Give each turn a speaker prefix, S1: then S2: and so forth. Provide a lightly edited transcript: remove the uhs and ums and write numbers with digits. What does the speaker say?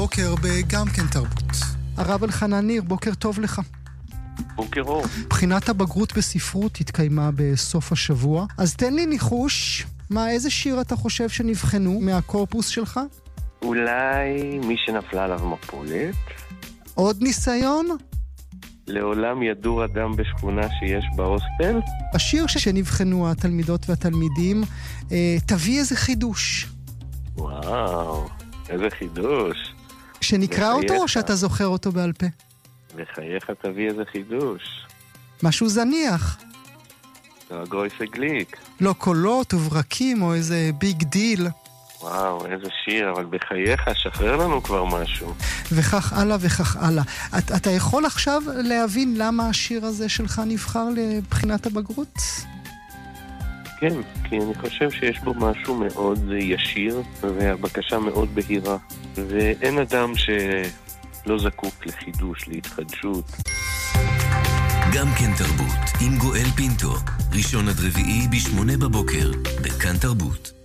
S1: בוקר בגם כן תרבות. הרב אלחנן ניר, בוקר טוב לך.
S2: בוקר אור.
S1: בחינת הבגרות בספרות התקיימה בסוף השבוע, אז תן לי ניחוש, איזה שיר אתה חושב שנבחנו מהקורפוס שלך?
S2: אולי מי שנפלה עליו מפולת.
S1: עוד ניסיון?
S2: לעולם ידור אדם בשכונה שיש בהוסטל.
S1: השיר שנבחנו התלמידות והתלמידים, תביא איזה חידוש.
S2: וואו, איזה חידוש.
S1: שנקרא אותו או שאתה זוכר אותו בעל פה?
S2: בחייך תביא איזה חידוש.
S1: משהו זניח.
S2: גרויסה גליק.
S1: לא קולות וברקים או איזה ביג דיל.
S2: וואו, איזה שיר, אבל בחייך, שחרר לנו כבר משהו.
S1: וכך הלאה וכך הלאה. אתה יכול עכשיו להבין למה השיר הזה שלך נבחר לבחינת הבגרות?
S2: כן, כי אני חושב שיש בו משהו מאוד ישיר, והבקשה מאוד בהירה. ואין אדם שלא זקוק לחידוש, להתחדשות.
S3: גם כן תרבות, עם גואל פינטו, ראשון עד רביעי ב8 בבוקר, בכאן תרבות.